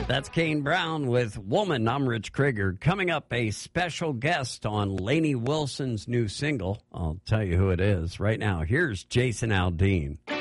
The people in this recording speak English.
That's Kane Brown with Woman. I'm Rich Krieger. Coming up, a special guest on Lainey Wilson's new single. I'll tell you who it is right now. Here's Jason Aldean.